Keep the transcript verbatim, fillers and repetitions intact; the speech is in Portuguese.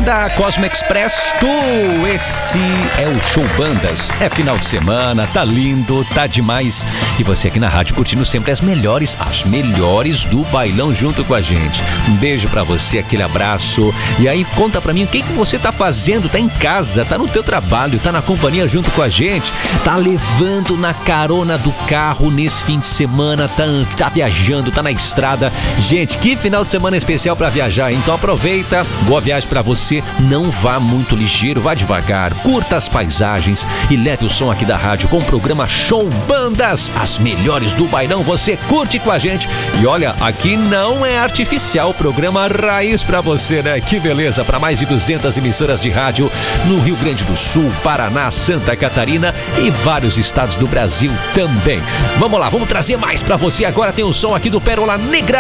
Banda Cosmo Express, tu, esse é o Show Bandas. É final de semana, tá lindo, tá demais. E você aqui na rádio curtindo sempre as melhores, as melhores do bailão junto com a gente. Um beijo pra você, aquele abraço. E aí conta pra mim o que, que você tá fazendo, tá em casa, tá no teu trabalho, tá na companhia junto com a gente, tá levando na carona do carro nesse fim de semana, tá, tá viajando, tá na estrada. Gente, que final de semana especial pra viajar, então aproveita, boa viagem pra você, não vá muito ligeiro, vá devagar, curta as paisagens e leve o som aqui da rádio com o programa Show Bandas, as melhores do bailão, você curte com a gente. E olha, aqui não é artificial, programa raiz pra você, né? Que beleza, pra mais de duzentas emissoras de rádio no Rio Grande do Sul, Paraná, Santa Catarina e vários estados do Brasil também. Vamos lá, vamos trazer mais pra você, agora tem o som aqui do Pérola Negra.